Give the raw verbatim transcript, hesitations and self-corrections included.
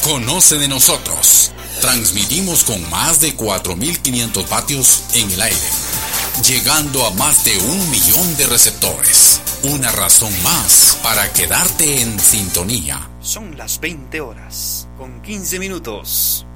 Conoce de nosotros. Transmitimos con más de cuatro mil quinientos vatios en el aire, llegando a más de un millón de receptores. Una razón más para quedarte en sintonía. Son las veinte horas, con quince minutos.